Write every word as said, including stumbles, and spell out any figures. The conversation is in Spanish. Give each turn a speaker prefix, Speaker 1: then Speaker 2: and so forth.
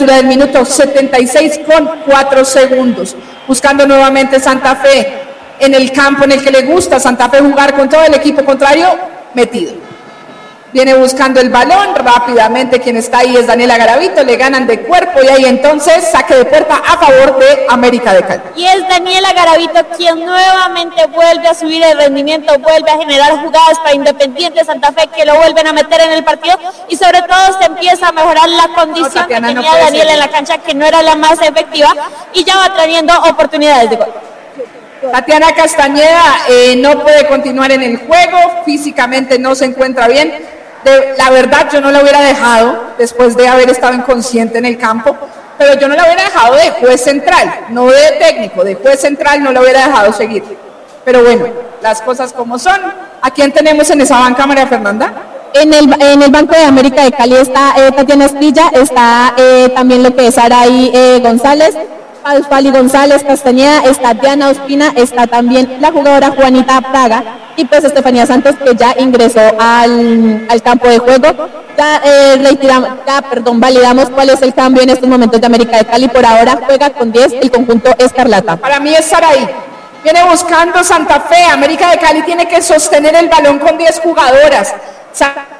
Speaker 1: altura del minuto setenta y seis con cuatro segundos. Buscando nuevamente Santa Fe en el campo en el que le gusta a Santa Fe jugar con todo el equipo contrario metido. Viene buscando el balón rápidamente, quien está ahí es Daniela Garavito, le ganan de cuerpo y ahí entonces saque de puerta a favor de América de Cali.
Speaker 2: Y es Daniela Garavito quien nuevamente vuelve a subir el rendimiento, vuelve a generar jugadas para Independiente Santa Fe que lo vuelven a meter en el partido y sobre todo se empieza a mejorar la condición no, Tatiana, que tenía no Daniela en la cancha, que no era la más efectiva y ya va teniendo oportunidades de gol.
Speaker 1: Tatiana Castañeda eh, no puede continuar en el juego, físicamente no se encuentra bien. De, la verdad yo no la hubiera dejado después de haber estado inconsciente en el campo, pero yo no la hubiera dejado de juez central, no de técnico, de juez central no la hubiera dejado seguir. Pero bueno, las cosas como son. ¿A quién tenemos en esa banca, María Fernanda?
Speaker 3: En el, en el Banco de América de Cali está eh, Tatiana Esprilla, está eh, también lo que es Araí eh, González, Fali González Castañeda, está Diana Ospina, está también la jugadora Juanita Praga y pues Estefanía Santos, que ya ingresó al, al campo de juego. Ya, eh, retiramos, ya perdón, validamos cuál es el cambio en estos momentos de América de Cali. Por ahora juega con diez el conjunto Escarlata.
Speaker 1: Para mí es Saraí. Viene buscando Santa Fe. América de Cali tiene que sostener el balón con diez jugadoras. Sa